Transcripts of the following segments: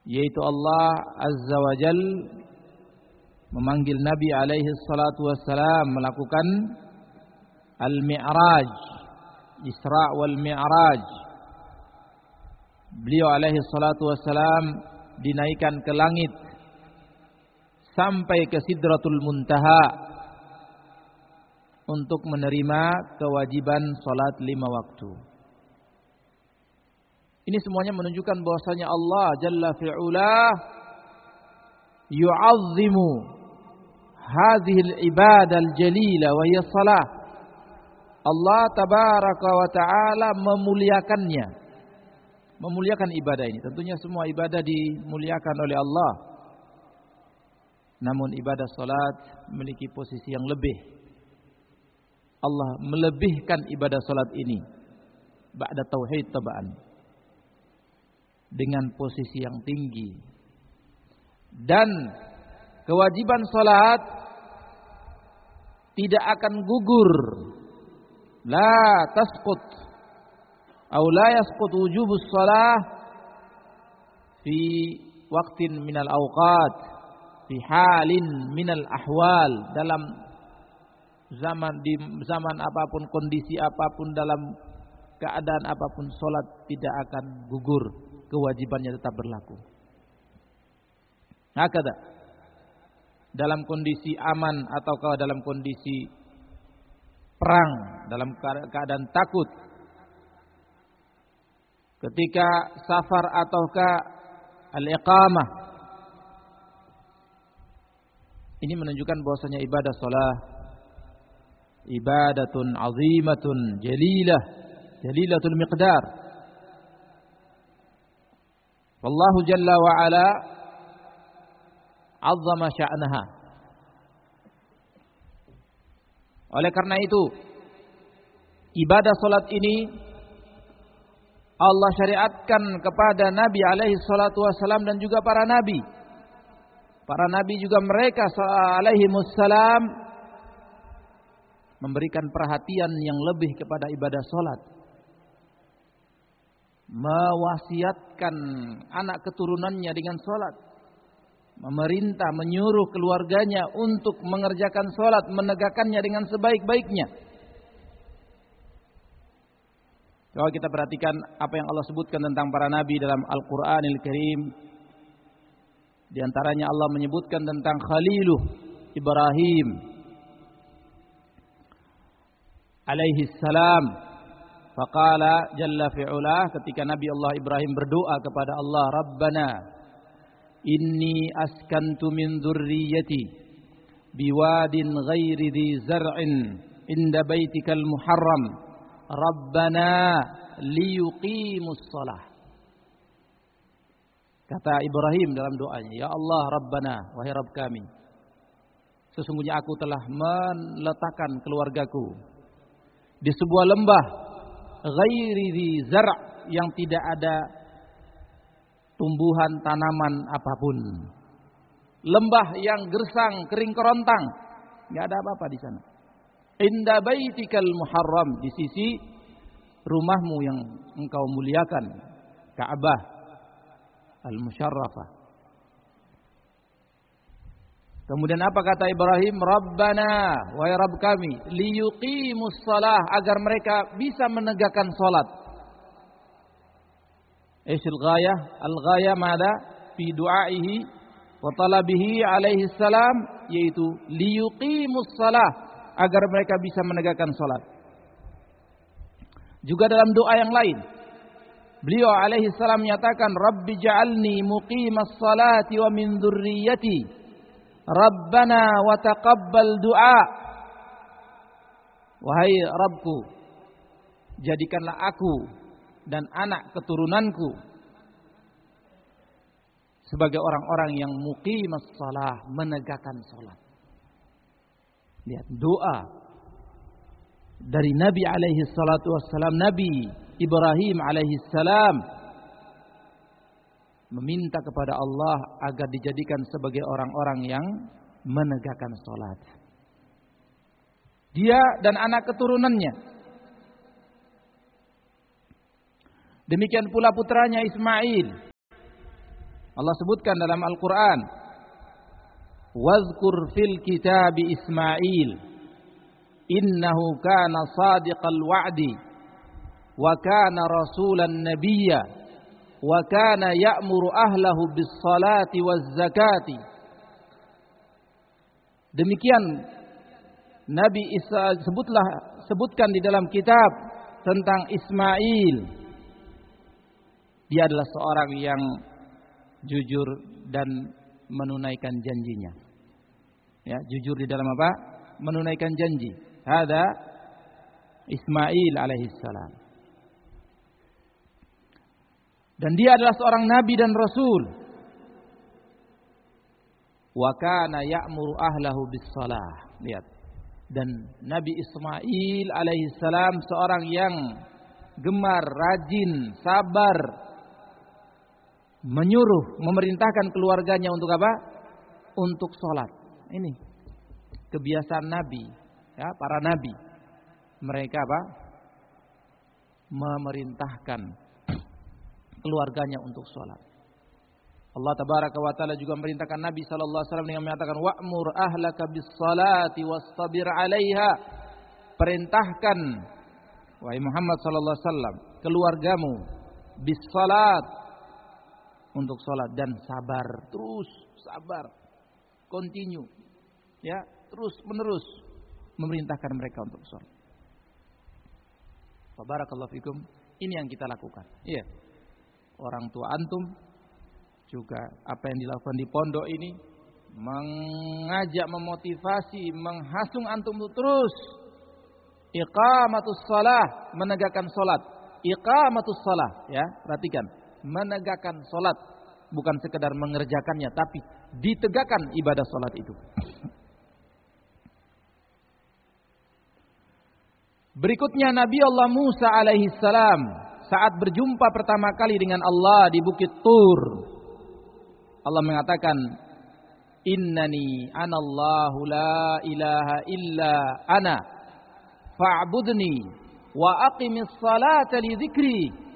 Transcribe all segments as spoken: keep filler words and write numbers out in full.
yaitu Allah Azza wa Jal memanggil Nabi alaihi salatu wassalam melakukan Al-Mi'raj, Isra wal Mi'raj. Beliau alaihi salatu wassalam dinaikkan ke langit sampai ke Sidratul Muntaha untuk menerima kewajiban salat lima waktu. Ini semuanya menunjukkan bahwasanya Allah Jalla fi'ula yu'azzimu hadhihi al-ibadah al-jalila wa hiya salah. Allah tabaraka wa ta'ala memuliakannya, memuliakan ibadah ini. Tentunya semua ibadah dimuliakan oleh Allah, namun ibadah salat memiliki posisi yang lebih. Allah melebihkan ibadah salat ini ba'da tauhid tabaan dengan posisi yang tinggi. Dan kewajiban salat tidak akan gugur, la tasqut atau la yasqut wujubus shalah fi waqtin minal awqat, fi halin minal ahwal, dalam zaman di zaman apapun, kondisi apapun, dalam keadaan apapun, salat tidak akan gugur, kewajibannya tetap berlaku. Hakada, dalam kondisi aman atau dalam kondisi perang, dalam keadaan takut, ketika safar ataukah al-iqamah, ini menunjukkan bahwasanya ibadah salat ibadatun azimatun jalilah, jalilatul miqdar. Wallahu jalla wa ala azzama sya'naha. Oleh karena itu, ibadah salat ini Allah syariatkan kepada Nabi alaihi salatu wasalam dan juga para nabi. Para nabi juga mereka alaihi wassalam memberikan perhatian yang lebih kepada ibadah salat. Mewasiatkan anak keturunannya dengan salat. Memerintah, menyuruh keluarganya untuk mengerjakan salat, menegakkannya dengan sebaik-baiknya. Kalau kita perhatikan apa yang Allah sebutkan tentang para nabi dalam Al-Qur'anil Karim, di antaranya Allah menyebutkan tentang Khaliluh Ibrahim alaihi salam. Faqala jalla fi'ula, ketika Nabi Allah Ibrahim berdoa kepada Allah, Rabbana inni askantu min dzurriyyati biwadin ghairi dzi zar'in inda baitikal muharram Rabbana liyuqimus shalah. Kata Ibrahim dalam doanya, ya Allah Rabbana, wahai Rabb kami, sesungguhnya aku telah meletakkan keluargaku di sebuah lembah ghairi dzi zar', yang tidak ada tumbuhan tanaman apapun. Lembah yang gersang, kering kerontang, enggak ada apa-apa di sana. Inda baitikal muharram, di sisi rumahmu yang engkau muliakan, Ka'bah al-musyarrafah. Kemudian apa kata Ibrahim? Rabbana, wahai Rabb kami, liyuqimus shalah, agar mereka bisa menegakkan salat. Aisyul ghayah, al-ghayah mada fi du'aihi wa talabihi alaihi salam, yaitu liyuqimus shalah, agar mereka bisa menegakkan salat. Juga dalam doa yang lain, beliau alaihi salam menyatakan, Rabbi ja'alni muqimas salati wa min dzurriyyati Rabbana wa taqabbal du'a. Wahai Rabbku, jadikanlah aku dan anak keturunanku sebagai orang-orang yang muqimas shalah, menegakkan salat. Lihat doa dari Nabi alaihi salatu wassalam, Nabi Ibrahim alaihi salam meminta kepada Allah agar dijadikan sebagai orang-orang yang menegakkan salat. Dia dan anak keturunannya. Demikian pula putranya Ismail. Allah sebutkan dalam Al-Quran, wazkur fil kitabi Ismail, innahu kana sadiqal wa'di, wa kana rasulan nabiyya, wa kana ya'muru ahlahu bis salati waz zakati. Demikian Nabi Isa sebutlah sebutkan di dalam kitab tentang Ismail. Dia adalah seorang yang jujur dan menunaikan janjinya. Ya, jujur di dalam apa? Menunaikan janji. Hada Ismail alaihissalam. Dan dia adalah seorang nabi dan rasul. Wa kana ya'muru ahlahu bis shalah. Lihat. Dan Nabi Ismail alaihissalam seorang yang gemar, rajin, sabar, menyuruh, memerintahkan keluarganya untuk apa? Untuk sholat. Ini kebiasaan Nabi, ya, para Nabi. Mereka apa? Memerintahkan keluarganya untuk sholat. Allah tabaraka wa ta'ala juga memerintahkan Nabi sallallahu alaihi wasallam dengan mengatakan wa'mur ahlaka bis salati wastabir 'alaiha. Perintahkan wahai Muhammad sallallahu alaihi wasallam keluargamu bis salat, untuk salat dan sabar, terus sabar, continue, ya, terus menerus memerintahkan mereka untuk salat. Barakallahu fikum. Ini yang kita lakukan. Iya. Orang tua antum juga apa yang dilakukan di pondok ini mengajak, memotivasi, menghasung antum untuk terus iqamatus shalah, menegakkan salat. Iqamatus shalah, ya, perhatikan, menegakkan salat, bukan sekedar mengerjakannya tapi ditegakkan ibadah salat itu. Berikutnya Nabi Allah Musa alaihi salam saat berjumpa pertama kali dengan Allah di Bukit Tur. Allah mengatakan, innani anallahu la ilaha illa ana fa'budni wa aqimis salata li dzikri.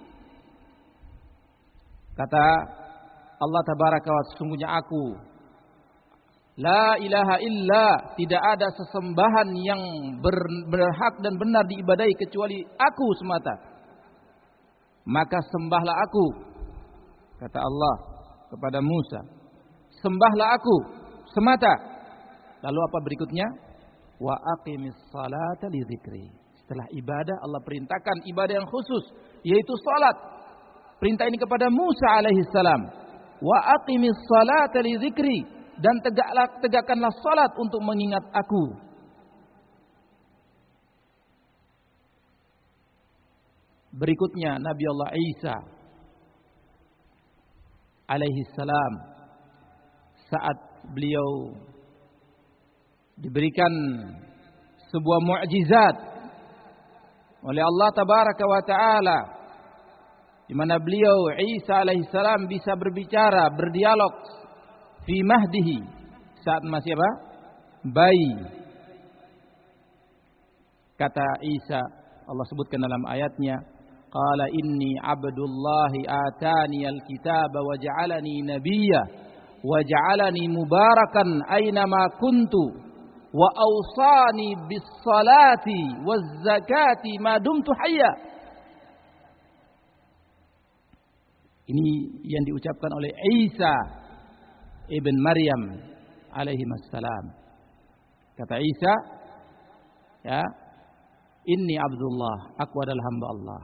Kata Allah tabaraka wa, sesungguhnya aku la ilaha illa, tidak ada sesembahan yang ber, berhak dan benar diibadahi kecuali aku semata. Maka sembahlah aku, kata Allah kepada Musa, sembahlah aku semata. Lalu apa berikutnya? Wa aqimis salata li dzikri. Setelah ibadah Allah perintahkan ibadah yang khusus, yaitu salat. Perintah ini kepada Musa alaihi salam. Wa aqimis salata li dzikri, dan tegaklah tegakkanlah salat untuk mengingat aku. Berikutnya Nabi Allah Isa alaihi salam saat beliau diberikan sebuah mukjizat oleh Allah tabaraka wa taala, di mana beliau Isa alaihi salam bisa berbicara, berdialog fi mahdihi, saat masih apa? Bayi. Kata Isa, Allah sebutkan dalam ayatnya, qala inni abdullahi atani alkitaba wa ja'alani nabiyya wa ja'alani mubarakan aynama kuntu wa awsani bis salati waz zakati ma dumtu hayya. Ini yang diucapkan oleh Isa ibn Maryam alaihi assalam. Kata Isa, ya, inni abdullah, aku adalah hamba Allah.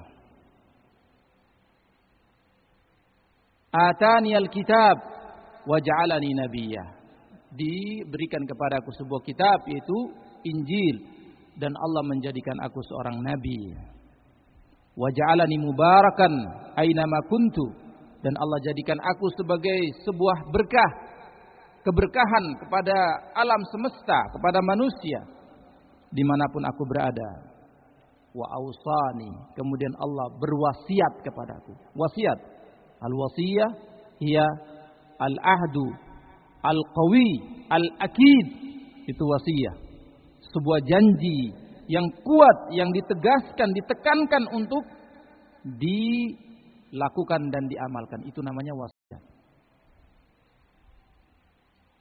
Atani alkitab wa ja'alani nabiyya. Diberikan kepadaku sebuah kitab, yaitu Injil, dan Allah menjadikan aku seorang nabi. Wa ja'alani mubarakan aynama kuntu, dan Allah jadikan aku sebagai sebuah berkah, keberkahan kepada alam semesta, kepada manusia, dimanapun aku berada. Wa awsani, kemudian Allah berwasiat kepadaku. Wasiat, al-wasiyah hiya al-ahdu al-qawi al-akid, itu wasiyah, sebuah janji yang kuat, yang ditegaskan, ditekankan untuk dilakukan dan diamalkan. Itu namanya wasiat.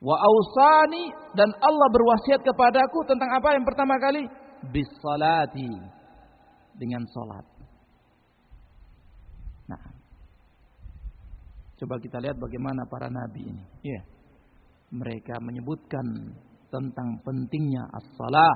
Wa ausani, dan Allah berwasiat kepadaku tentang apa yang pertama kali? Bis salati, dengan salat. Nah, coba kita lihat bagaimana para nabi ini. Ya. Mereka menyebutkan tentang pentingnya as-salah.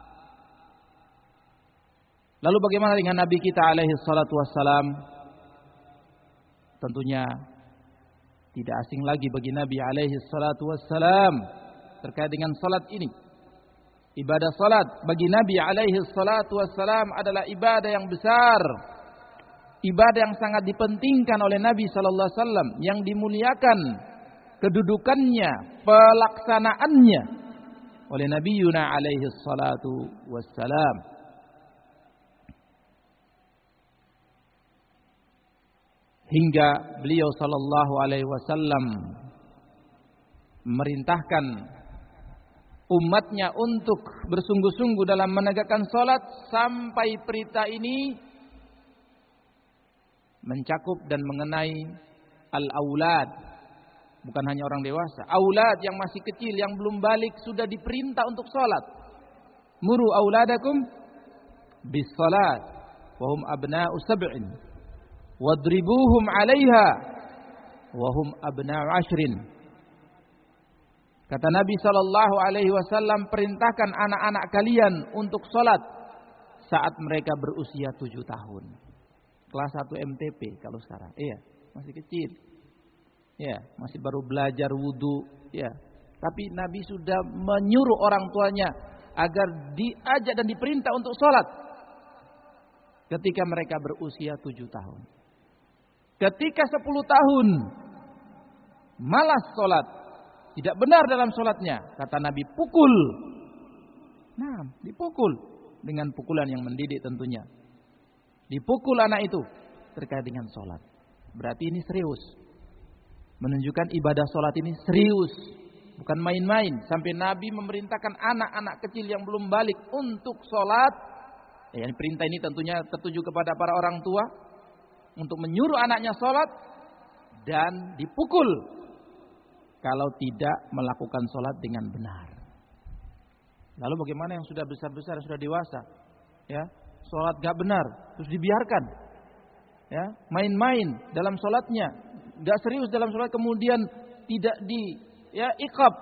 Lalu bagaimana dengan Nabi kita alaihi salatu wassalam? Tentunya tidak asing lagi bagi Nabi alaihi salatu wassalam terkait dengan salat ini. Ibadah salat bagi Nabi alaihi salatu wassalam adalah ibadah yang besar. Ibadah yang sangat dipentingkan oleh Nabi sallallahu alaihi wasallam, yang dimuliakan kedudukannya, pelaksanaannya oleh Nabi Yuna alaihi salatu wassalam. Hingga beliau sallallahu alaihi wasallam merintahkan umatnya untuk bersungguh-sungguh dalam menegakkan salat, sampai perintah ini mencakup dan mengenai al-aulad, bukan hanya orang dewasa. Aulad yang masih kecil, yang belum balik, sudah diperintah untuk salat. Muru auladakum bis salat wa hum abna'u sab'in wadribuhum 'alaiha wa hum abna'u ashrin. Kata Nabi sallallahu alaihi wasallam, perintahkan anak-anak kalian untuk salat saat mereka berusia tujuh tahun. Kelas satu M T P kalau sekarang. Iya, masih kecil. Ya, masih baru belajar wudu, ya. Tapi Nabi sudah menyuruh orang tuanya agar diajak dan diperintah untuk salat ketika mereka berusia tujuh tahun. Ketika sepuluh tahun malas salat, tidak benar dalam salatnya, kata Nabi, pukul. Nah, dipukul dengan pukulan yang mendidik tentunya. Dipukul anak itu terkait dengan salat. Berarti ini serius. Menunjukkan ibadah salat ini serius, bukan main-main. Sampai Nabi memerintahkan anak-anak kecil yang belum balik untuk salat. Ya, perintah ini tentunya tertuju kepada para orang tua untuk menyuruh anaknya salat dan dipukul kalau tidak melakukan salat dengan benar. Lalu bagaimana yang sudah besar-besar, sudah dewasa, ya, salat gak benar, terus dibiarkan, ya, main-main dalam salatnya, gak serius dalam salat, kemudian tidak di, ya, iqab,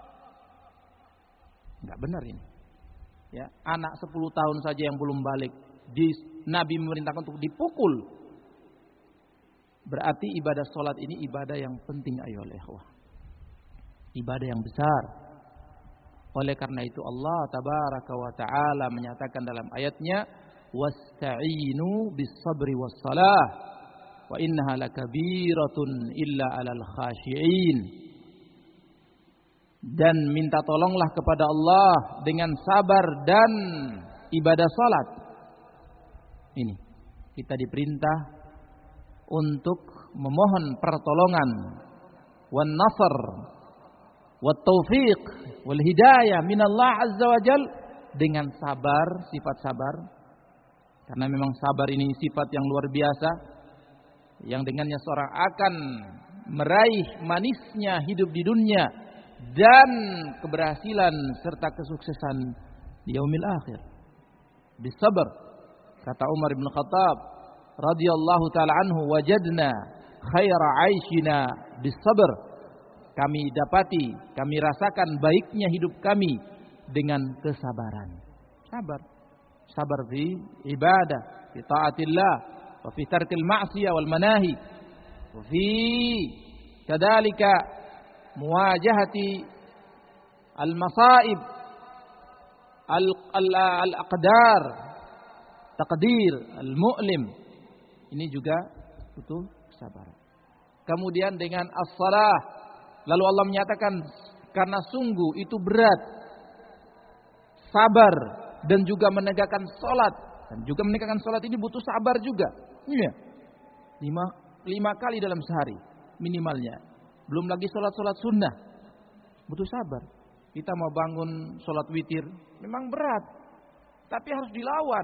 gak benar ini. Ya, anak sepuluh tahun saja yang belum balik, di, Nabi memerintahkan untuk dipukul. Berarti ibadah salat ini ibadah yang penting, ayolah ikhwah. Ibadah yang besar. Oleh karena itu Allah tabaraka wa ta'ala menyatakan dalam ayatnya, wasta'inu bis sabri was salah wa innaha lakabiratun illa 'alal khashi'in. Dan minta tolonglah kepada Allah dengan sabar dan ibadah salat. Ini kita diperintah untuk memohon pertolongan, wan nasr, wat taufiq, wal hidayah minallah azza wa jal, dengan sabar, sifat sabar. Karena memang sabar ini sifat yang luar biasa, yang dengannya seorang akan meraih manisnya hidup di dunia dan keberhasilan serta kesuksesan di yaumil akhir. Bisabar, kata Umar bin Khattab radhiyallahu taala anhu, wajadna khaira aishina bisabr. Kami dapati, kami rasakan baiknya hidup kami dengan kesabaran. Sabar. Sabar fi ibadah, fi taatillah, wa fi tarkil ma'siyah wal manahi, wa fi kadzalika muwajahati al masaib, al al aqdar, taqdir al mu'lim. Ini juga butuh kesabaran. Kemudian dengan as-salah, lalu Allah menyatakan karena sungguh itu berat sabar dan juga menegakkan salat, dan juga menegakkan salat ini butuh sabar juga. Iya. Lima, lima kali dalam sehari minimalnya. Belum lagi salat-salat sunnah. Butuh sabar. Kita mau bangun salat witir memang berat, tapi harus dilawan.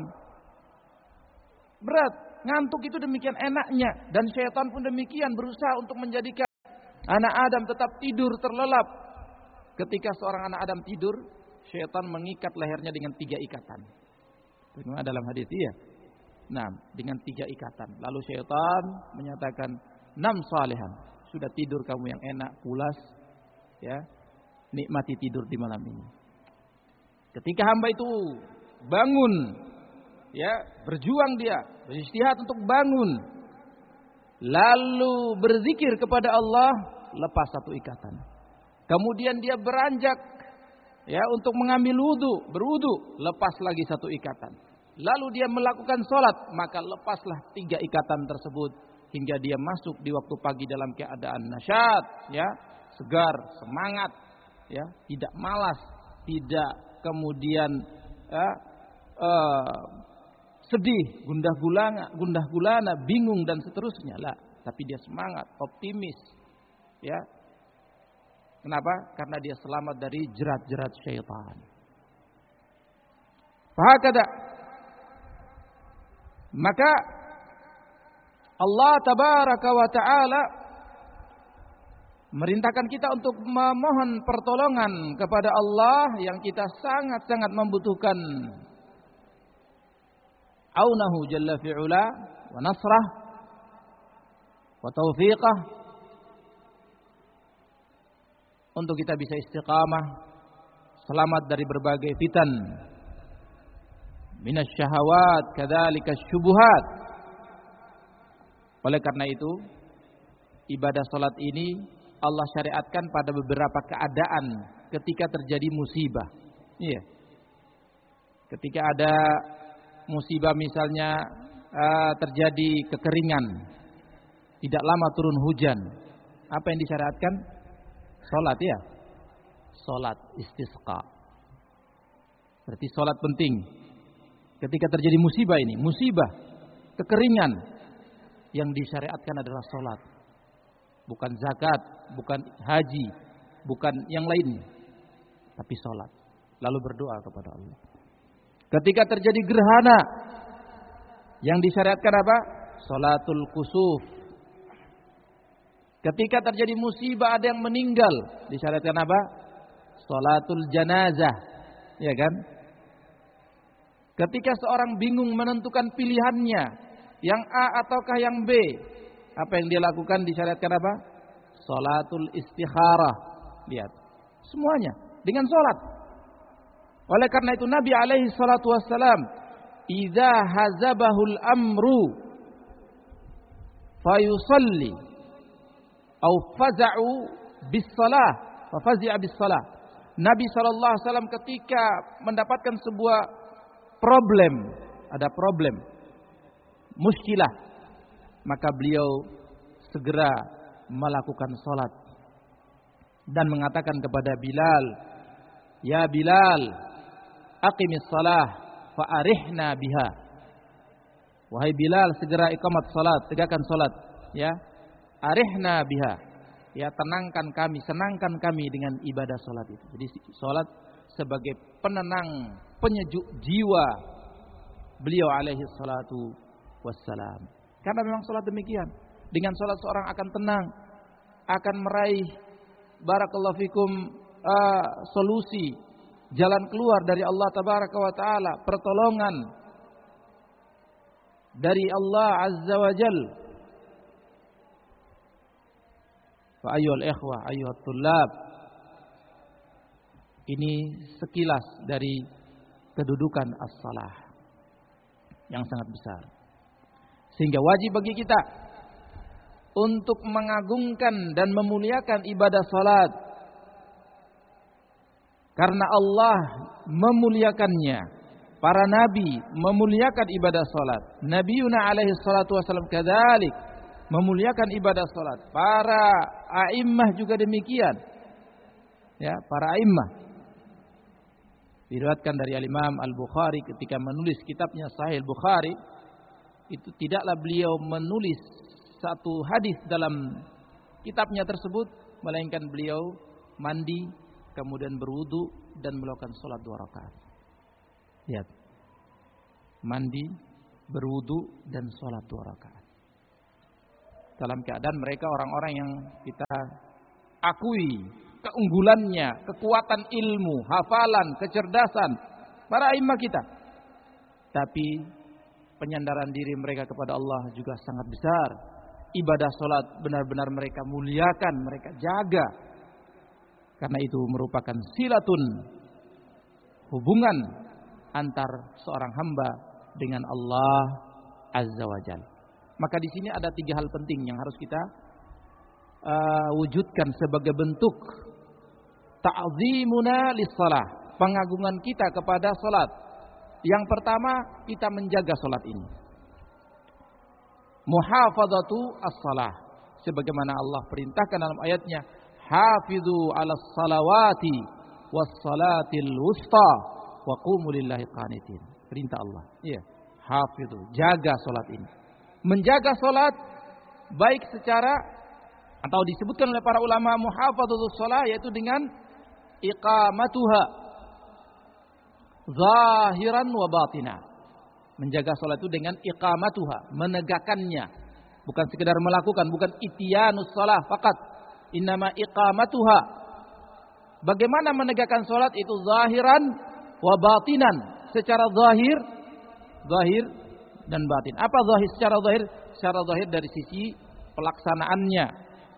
Berat. Ngantuk itu demikian enaknya, dan syaitan pun demikian berusaha untuk menjadikan anak Adam tetap tidur terlelap ketika seorang anak Adam tidur, syaitan mengikat lehernya dengan tiga ikatan. Bagaimana dalam hadis iya? Nah, dengan tiga ikatan. Lalu syaitan menyatakan, "Nam salihan." Sudah tidur kamu yang enak, pulas, ya. Nikmati tidur di malam ini. Ketika hamba itu bangun, ya, berjuang dia, beristihad untuk bangun, lalu berzikir kepada Allah, lepas satu ikatan. Kemudian dia beranjak, ya, untuk mengambil wudu, berwudu, lepas lagi satu ikatan. Lalu dia melakukan sholat, maka lepaslah tiga ikatan tersebut hingga dia masuk di waktu pagi dalam keadaan nasyat, ya, segar, semangat, ya, tidak malas, tidak kemudian ya, uh, sedih, gundah gulana, gundah gulana, bingung dan seterusnya lah. Tapi dia semangat, optimis, ya. Kenapa? Karena dia selamat dari jerat-jerat syaitan. Fahakada. Maka Allah tabaraka wa ta'ala merintahkan kita untuk memohon pertolongan kepada Allah yang kita sangat-sangat membutuhkan aunahu jalla fi'ula wa nasrah wa taufiqah untuk kita bisa istiqamah, selamat dari berbagai fitan, minas syahawat, kadzalika syubuhat. Oleh karena itu, ibadah salat ini Allah syariatkan pada beberapa keadaan ketika terjadi musibah. Iya. Ketika ada musibah misalnya uh, terjadi kekeringan, tidak lama turun hujan. Apa yang disyariatkan? Salat, ya. Salat istisqa. Berarti salat penting. Ketika terjadi musibah ini, musibah, kekeringan, yang disyariatkan adalah salat. Bukan zakat, bukan haji, bukan yang lainnya, tapi salat. Lalu berdoa kepada Allah. Ketika terjadi gerhana, yang disyariatkan apa? Salatul kusuf. Ketika terjadi musibah ada yang meninggal, disyariatkan apa? Salatul janazah, ya kan? Ketika seorang bingung menentukan pilihannya, yang A ataukah yang B, apa yang dia lakukan? Disyariatkan apa? Salatul istikharah. Lihat, semuanya dengan salat. Oleh karena itu Nabi alaihi salatu wassalam, idza hazabahul amru fayusalli au faza'u bis salah, fa fazi'a bis salah. Nabi sallallahu alaihi wasallam ketika mendapatkan sebuah problem, ada problem, muskilah, maka beliau segera melakukan salat dan mengatakan kepada Bilal, "Ya Bilal, aqimis salah fa arihna biha." Wahai Bilal, segera iqamat salat, tegakkan salat, ya. Arihna biha. Ya, tenangkan kami, senangkan kami dengan ibadah salat itu. Jadi salat sebagai penenang, penyejuk jiwa beliau alaihi salatu wassalam. Karena memang salat demikian. Dengan salat seorang akan tenang, akan meraih barakallahu fikum uh, solusi, jalan keluar dari Allah tabaraka wa taala, pertolongan dari Allah azza wa jalla. Fa ayyuhal ikhwah, ayyuhat thullab, ini sekilas dari kedudukan as-salah yang sangat besar. Sehingga wajib bagi kita untuk mengagungkan dan memuliakan ibadah salat. Karena Allah memuliakannya. Para nabi memuliakan ibadah salat. Nabiuna alaihi salatu wasallam kadzalik memuliakan ibadah salat. Para a'immah juga demikian. Ya, para a'immah. Diriwayatkan dari Al-Imam Al-Bukhari ketika menulis kitabnya Sahih Al-Bukhari, itu tidaklah beliau menulis satu hadis dalam kitabnya tersebut, melainkan beliau mandi, kemudian berwudu dan melakukan salat dua rakaat. Lihat. Mandi, berwudu dan salat dua rakaat. Dalam keadaan mereka orang-orang yang kita akui keunggulannya, kekuatan ilmu, hafalan, kecerdasan para imam kita. Tapi penyandaran diri mereka kepada Allah juga sangat besar. Ibadah salat benar-benar mereka muliakan, mereka jaga. Karena itu merupakan silatun, hubungan antar seorang hamba dengan Allah Azza wa Jalla. Maka di sini ada tiga hal penting yang harus kita uh, wujudkan sebagai bentuk ta'zimuna lis-shalah, pengagungan kita kepada salat. Yang pertama, kita menjaga salat ini. Muhafadzatu as-shalah, sebagaimana Allah perintahkan dalam ayatnya, hafizu 'alas salawati was salatil wusta wa qumu lillahi qanitin. Perintah Allah. Iya, hafizu, jaga salat ini. Menjaga salat baik secara atau disebutkan oleh para ulama muhafadzatus shalah yaitu dengan iqamatuha zahiran wa batina. Menjaga salat itu dengan iqamatuha, menegakkannya, bukan sekedar melakukan, bukan ityanus shalah faqat, innama iqamatuha. Bagaimana menegakkan salat itu zahiran wa batinan, secara zahir, zahir dan batin. Apa zahir? Secara zahir, secara zahir dari sisi pelaksanaannya,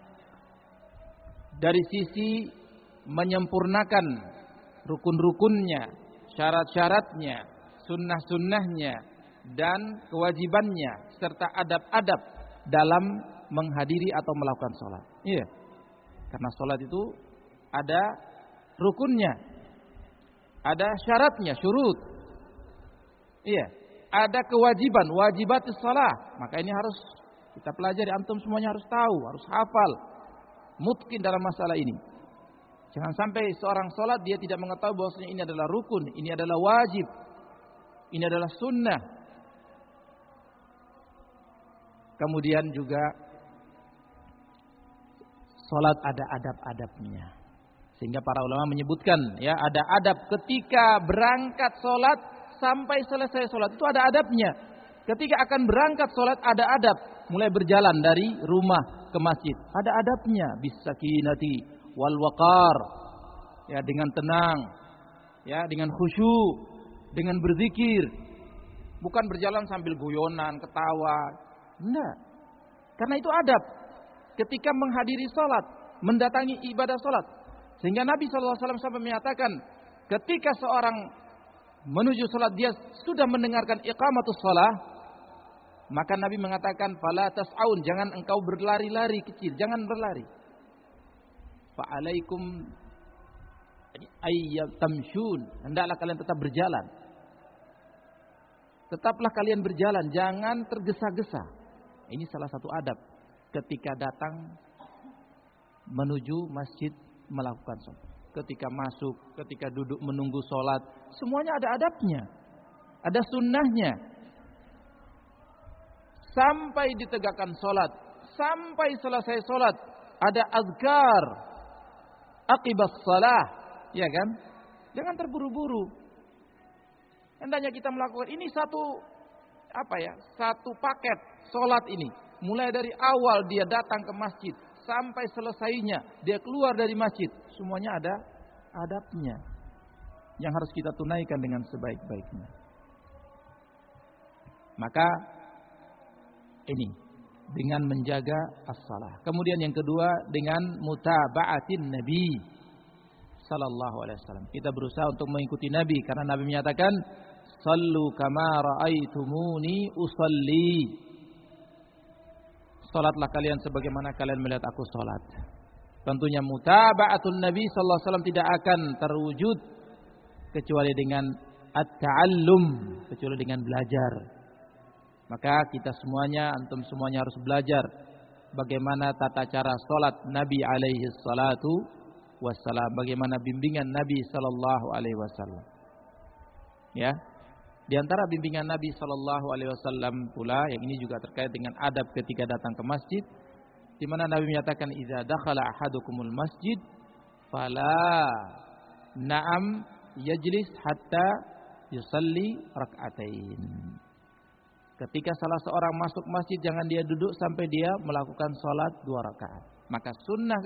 dari sisi menyempurnakan rukun-rukunnya, syarat-syaratnya, sunnah-sunnahnya, dan kewajibannya, serta adab-adab dalam menghadiri atau melakukan sholat. Iya, karena sholat itu ada rukunnya, ada syaratnya, syurut. Iya, ada kewajiban, wajibatus shalah. Maka ini harus kita pelajari, antum semuanya harus tahu, harus hafal, mutqin dalam masalah ini. Jangan sampai seorang sholat dia tidak mengetahui bahwasanya ini adalah rukun, ini adalah wajib, ini adalah sunnah. Kemudian juga sholat ada adab-adabnya. Sehingga para ulama menyebutkan, ya, ada adab ketika berangkat sholat sampai selesai sholat itu ada adabnya. Ketika akan berangkat sholat ada adab. Mulai berjalan dari rumah ke masjid ada adabnya, bisakinati wal waqar, ya, dengan tenang, ya, dengan khusyuk, dengan berzikir, bukan berjalan sambil guyonan, ketawa, enggak. Karena itu adab ketika menghadiri salat, mendatangi ibadah salat. Sehingga Nabi sallallahu alaihi wasallam sampai menyatakan, ketika seorang menuju salat dia sudah mendengarkan iqamatus shalah, maka Nabi mengatakan, fala tas'aun, jangan engkau berlari-lari kecil, jangan berlari. Fa'alaikum ayyam tamshun, hendaklah kalian tetap berjalan. Tetaplah kalian berjalan, jangan tergesa-gesa. Ini salah satu adab ketika datang menuju masjid melakukan sholat. Ketika masuk, ketika duduk menunggu sholat, semuanya ada adabnya, ada sunnahnya. Sampai ditegakkan sholat, sampai selesai sholat, ada azkar aqibas shalah, ya kan? Jangan terburu-buru. Hendaknya kita melakukan ini satu apa ya? Satu paket sholat ini. Mulai dari awal dia datang ke masjid sampai selesainya dia keluar dari masjid, semuanya ada adabnya yang harus kita tunaikan dengan sebaik-baiknya. Maka ini dengan menjaga as-shalah. Kemudian yang kedua dengan mutaba'atin Nabi sallallahu alaihi wasallam. Kita berusaha untuk mengikuti Nabi karena Nabi menyatakan, "Shallu kama ra'aitumuni usalli." Salatlah kalian sebagaimana kalian melihat aku salat. Tentunya mutaba'atun Nabi sallallahu alaihi wasallam tidak akan terwujud kecuali dengan at-ta'allum, kecuali dengan belajar. Maka kita semuanya, antum semuanya harus belajar bagaimana tata cara salat Nabi alaihi salatu wassalam, bagaimana bimbingan Nabi sallallahu alaihi wasallam. Ya. Di antara bimbingan Nabi sallallahu alaihi wasallam pula yang ini juga terkait dengan adab ketika datang ke masjid, di mana Nabi menyatakan idza dakhala ahadukumul masjid fala na'am yajlis hatta yusalli rak'atain. Ketika salah seorang masuk masjid, jangan dia duduk sampai dia melakukan salat dua rakaat. Maka sunnah